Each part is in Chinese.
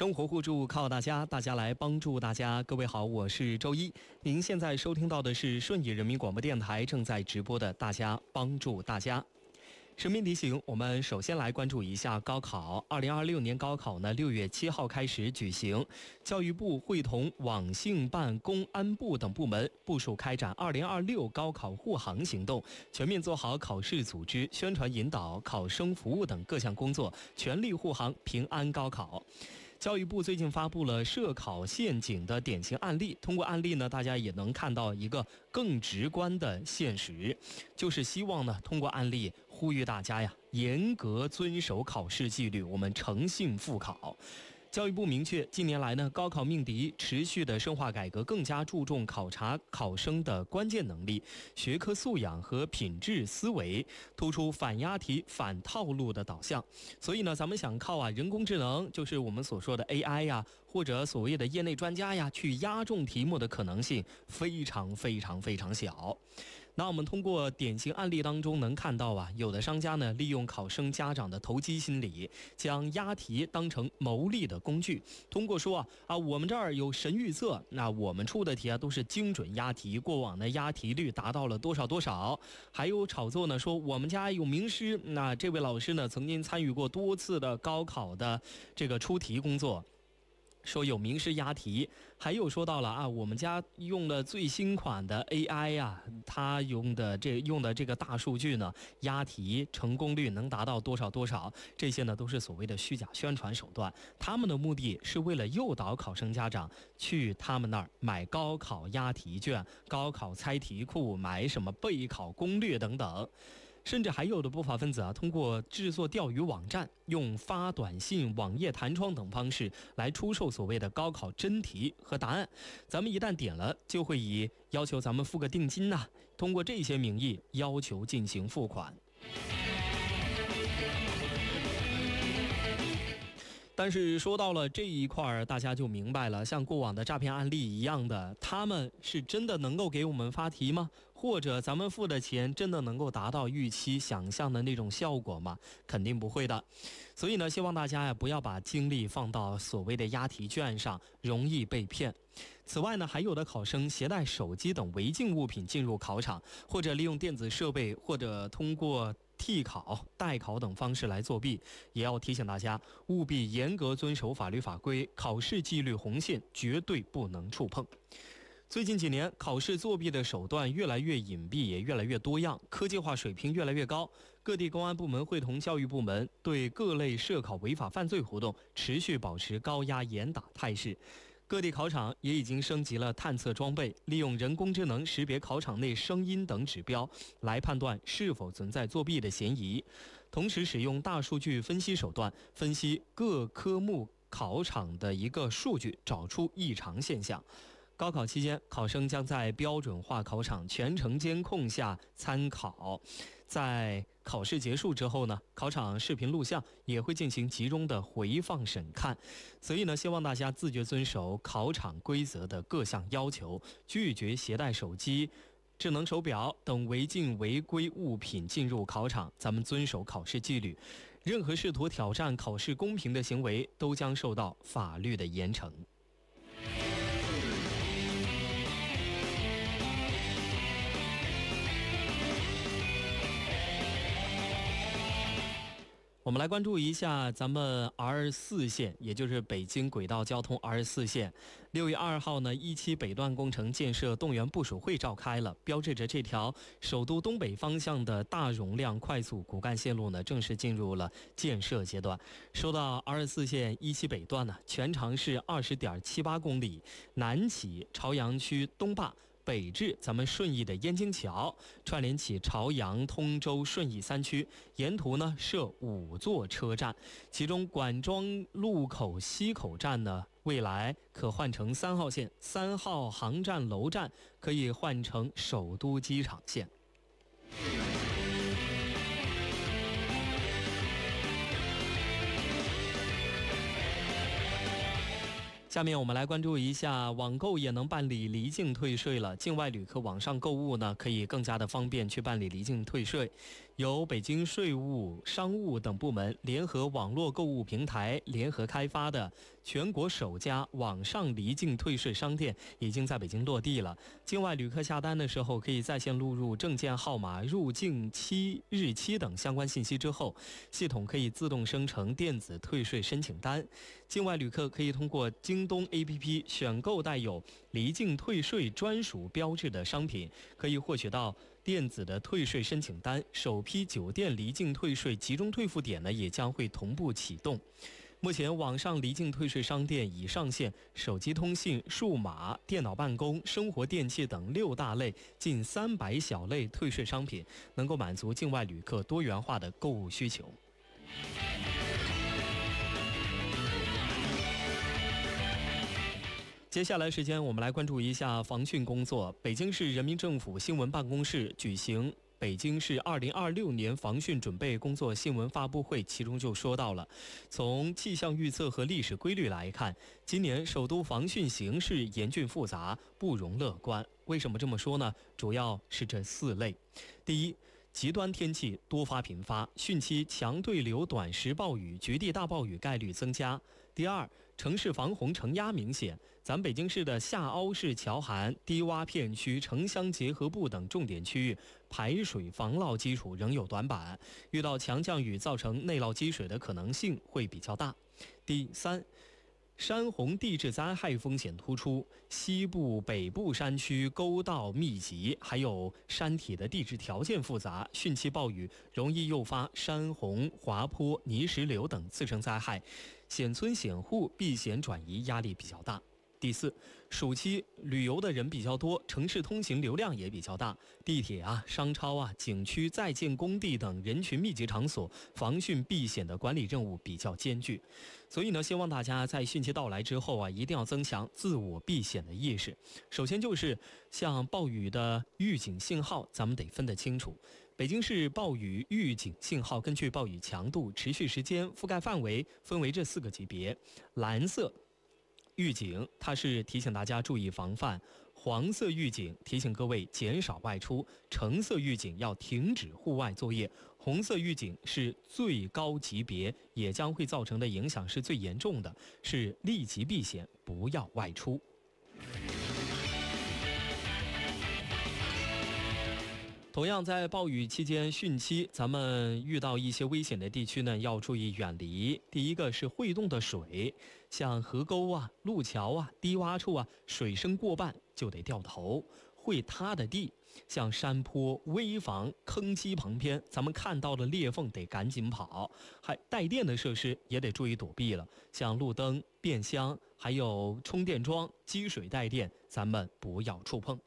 生活互助靠大家，大家来帮助大家。各位好，我是周一。您现在收听到的是顺义人民广播电台正在直播的《大家帮助大家》。神秘提醒，我们首先来关注一下高考。2026年高考呢，6月7号开始举行。教育部会同网信办、公安部等部门部署开展2026高考护航行动，全面做好考试组织、宣传引导、考生服务等各项工作，全力护航平安高考。教育部最近发布了涉考陷阱的典型案例，通过案例呢，大家也能看到一个更直观的现实，就是希望呢，通过案例呼吁大家呀，严格遵守考试纪律，我们诚信复考。教育部明确，近年来呢，高考命题持续的深化改革，更加注重考察考生的关键能力、学科素养和品质思维，突出反押题、反套路的导向。所以呢，咱们想靠人工智能，就是我们所说的 AI 呀，或者所谓的业内专家呀，去押中题目的可能性非常小。那我们通过典型案例当中能看到有的商家呢，利用考生家长的投机心理，将押题当成牟利的工具，通过说我们这儿有神预测，那我们出的题都是精准押题，过往的押题率达到了多少，还有炒作呢，说我们家有名师，那这位老师呢曾经参与过多次的高考的这个出题工作，说有名师押题，还有说到了我们家用了最新款的 AI 它用的这个大数据呢，押题成功率能达到多少，这些呢都是所谓的虚假宣传手段，他们的目的是为了诱导考生家长去他们那儿买高考押题卷、高考猜题库、买什么备考攻略等等。甚至还有的不法分子通过制作钓鱼网站，用发短信、网页弹窗等方式来出售所谓的高考真题和答案。咱们一旦点了，就会以要求咱们付个定金通过这些名义要求进行付款。但是说到了这一块，大家就明白了，像过往的诈骗案例一样的，他们是真的能够给我们发题吗？或者咱们付的钱真的能够达到预期想象的那种效果吗？肯定不会的。所以呢，希望大家不要把精力放到所谓的押题卷上，容易被骗。此外呢，还有的考生携带手机等违禁物品进入考场，或者利用电子设备，或者通过替考、代考等方式来作弊，也要提醒大家务必严格遵守法律法规，考试纪律红线绝对不能触碰。最近几年，考试作弊的手段越来越隐蔽，也越来越多样，科技化水平越来越高。各地公安部门会同教育部门对各类涉考违法犯罪活动持续保持高压严打态势。各地考场也已经升级了探测装备，利用人工智能识别考场内声音等指标，来判断是否存在作弊的嫌疑。同时使用大数据分析手段，分析各科目考场的一个数据，找出异常现象。高考期间，考生将在标准化考场全程监控下参考。在考试结束之后呢，考场视频录像也会进行集中的回放审看。所以呢，希望大家自觉遵守考场规则的各项要求，拒绝携带手机、智能手表等违禁违规物品进入考场。咱们遵守考试纪律，任何试图挑战考试公平的行为都将受到法律的严惩。我们来关注一下咱们24线，也就是北京轨道交通24线。6月2号呢，17北段工程建设动员部署会召开了，标志着这条首都东北方向的大容量快速骨干线路呢，正式进入了建设阶段。说到24线17北段呢，全长是20.78公里，南起朝阳区东坝，北至咱们顺义的燕京桥，串联起朝阳、通州、顺义3区，沿途呢设5座车站，其中管庄路口西口站呢，未来可换成3号线，3号航站楼站可以换成首都机场线。下面我们来关注一下，网购也能办理离境退税了。境外旅客网上购物呢，可以更加的方便去办理离境退税。 由北京税务、商务等部门联合网络购物平台联合开发的全国首家网上离境退税商店已经在北京落地了。境外旅客下单的时候，可以在线录入证件号码、入境期日期等相关信息之后，系统可以自动生成电子退税申请单。境外旅客可以通过京东 APP 选购带有离境退税专属标志的商品，可以获取到电子的退税申请单。首批酒店离境退税集中退付点呢，也将会同步启动。目前网上离境退税商店已上线手机通信、数码、电脑办公、生活电器等6大类近300小类退税商品，能够满足境外旅客多元化的购物需求。接下来时间，我们来关注一下防汛工作。北京市人民政府新闻办公室举行北京市2026年防汛准备工作新闻发布会，其中就说到了，从气象预测和历史规律来看，今年首都防汛形势严峻复杂，不容乐观。为什么这么说呢？主要是这4类。第一，极端天气多发频发，汛期强对流短时暴雨、局地大暴雨概率增加。第二，城市防洪承压明显，咱北京市的下凹式桥涵、低洼片区、城乡结合部等重点区域排水防涝基础仍有短板，遇到强降雨造成内涝积水的可能性会比较大。第三，山洪地质灾害风险突出，西部、北部山区沟道密集，还有山体的地质条件复杂，汛期暴雨容易诱发山洪、滑坡、泥石流等次生灾害，险村险户避险转移压力比较大。第四，暑期旅游的人比较多，城市通行流量也比较大，地铁啊、商超啊、景区、在建工地等人群密集场所，防汛避险的管理任务比较艰巨。所以呢，希望大家在汛期到来之后啊，一定要增强自我避险的意识。首先就是像暴雨的预警信号，咱们得分得清楚。北京市暴雨预警信号根据暴雨强度、持续时间、覆盖范围分为这4个级别。蓝色预警，它是提醒大家注意防范；黄色预警提醒各位减少外出；橙色预警要停止户外作业；红色预警是最高级别，也将会造成的影响是最严重的，是立即避险，不要外出。同样，在暴雨期间、汛期，咱们遇到一些危险的地区呢，要注意远离。第一个是会动的水，像河沟啊、路桥啊、低洼处啊，水深过半就得掉头。会塌的地，像山坡、危房、坑基旁边，咱们看到的裂缝得赶紧跑。还带电的设施也得注意躲避了，像路灯、变箱，还有充电桩、积水带电，咱们不要触碰。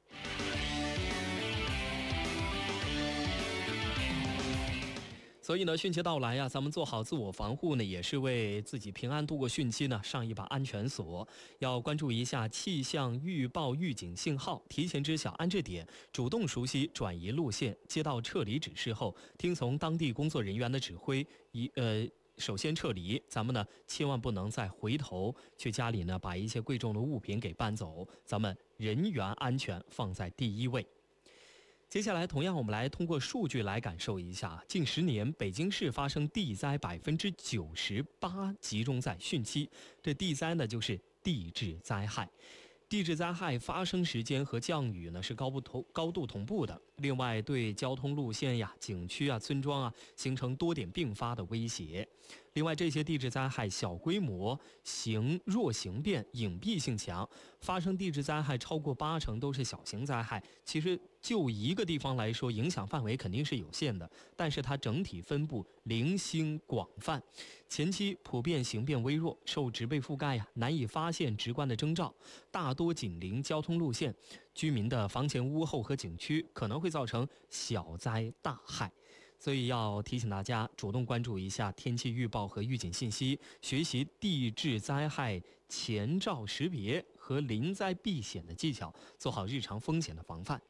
所以呢，汛期到来呀，咱们做好自我防护呢，也是为自己平安度过汛期呢上一把安全锁。要关注一下气象预报预警信号，提前知晓安置点，主动熟悉转移路线。接到撤离指示后，听从当地工作人员的指挥，首先撤离。咱们呢，千万不能再回头去家里呢把一些贵重的物品给搬走。咱们人员安全放在第一位。接下来，同样我们来通过数据来感受一下，近10年北京市发生地灾98%集中在汛期。这地灾呢，就是地质灾害。地质灾害发生时间和降雨呢是高度同步的。另外，对交通路线呀、景区啊、村庄啊形成多点并发的威胁。另外，这些地质灾害小规模、弱形变、隐蔽性强，发生地质灾害超过80%都是小型灾害。其实就一个地方来说，影响范围肯定是有限的，但是它整体分布零星广泛，前期普遍形变微弱，受植被覆盖呀，难以发现直观的征兆，大多紧邻交通路线，居民的房前屋后和景区可能会造成小灾大害。所以要提醒大家主动关注一下天气预报和预警信息，学习地质灾害前兆识别和临灾避险的技巧，做好日常风险的防范。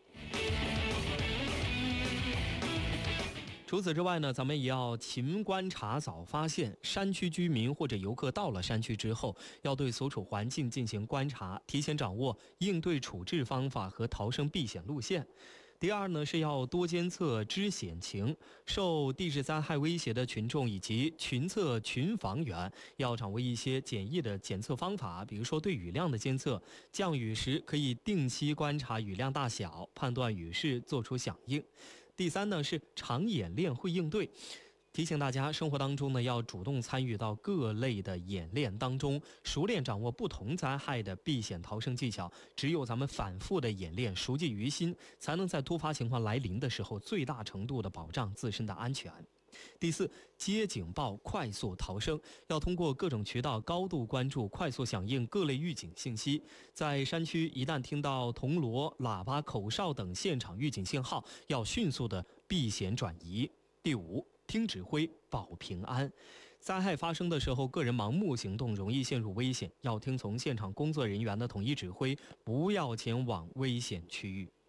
除此之外呢，咱们也要勤观察早发现。山区居民或者游客到了山区之后，要对所处环境进行观察，提前掌握应对处置方法和逃生避险路线。 第二呢，是要多监测知险情，受地质灾害威胁的群众以及群测群防员要掌握一些简易的检测方法，比如说对雨量的监测，降雨时可以定期观察雨量大小，判断雨势，做出响应。第三呢，是常演练会应对。提醒大家，生活当中呢要主动参与到各类的演练当中，熟练掌握不同灾害的避险逃生技巧。只有咱们反复的演练，熟记于心，才能在突发情况来临的时候，最大程度的保障自身的安全。第四，接警报，快速逃生，要通过各种渠道高度关注，快速响应各类预警信息。在山区，一旦听到铜锣、喇叭、口哨等现场预警信号，要迅速的避险转移。第五，听指挥保平安。灾害发生的时候，个人盲目行动容易陷入危险，要听从现场工作人员的统一指挥，不要前往危险区域。